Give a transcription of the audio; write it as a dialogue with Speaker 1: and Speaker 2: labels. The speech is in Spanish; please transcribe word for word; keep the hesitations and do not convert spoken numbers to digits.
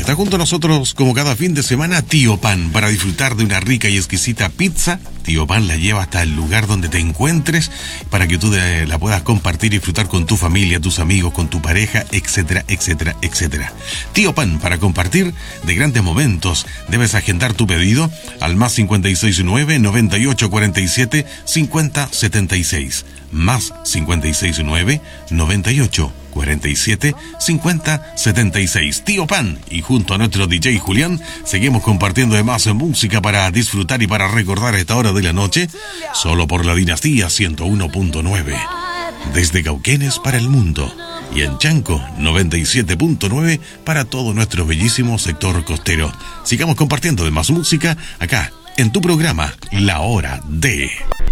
Speaker 1: está junto a nosotros como cada fin de semana Tío Pan para disfrutar de una rica y exquisita pizza. Tío Pan la lleva hasta el lugar donde te encuentres para que tú de, la puedas compartir y disfrutar con tu familia, tus amigos, con tu pareja, etcétera, etcétera, etcétera. Tío Pan para compartir de grandes momentos. Debes agendar tu pedido al más cinco seis nueve, noventa y ocho cuarenta y siete, cincuenta setenta y seis. Más cinco seis nueve, noventa y ocho cuarenta y siete, cincuenta setenta y seis. Tío Pan, y junto a nuestro D J Julián seguimos compartiendo de más música para disfrutar y para recordar a esta hora de la noche, solo por la Dinastía ciento uno punto nueve, desde Cauquenes para el mundo, y en Chanco noventa y siete punto nueve para todo nuestro bellísimo sector costero. Sigamos compartiendo de más música acá en tu programa La Hora de...